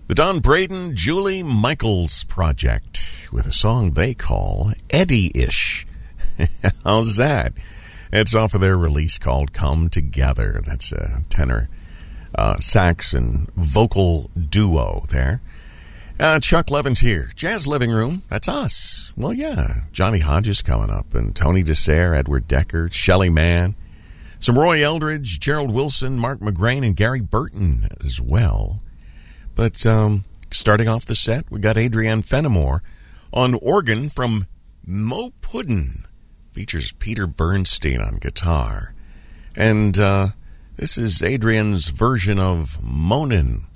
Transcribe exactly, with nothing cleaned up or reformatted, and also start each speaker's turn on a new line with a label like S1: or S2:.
S1: The Don Braden, Julie Michaels Project with a song they call Eddie-ish. How's that? It's off of their release called Come Together. That's a tenor uh, sax and vocal duo there. Uh, Chuck Levin's here. Jazz Living Room, that's us. Well, yeah. Johnny Hodges coming up, and Tony DeSere, Edward Decker, Shelley Mann, some Roy Eldridge, Gerald Wilson, Mark McGrain, and Gary Burton as well. But um, starting off the set, we got Adrienne Fenimore on organ from Mo Puddin'. Features Peter Bernstein on guitar. And uh, this is Adrienne's version of Moanin'.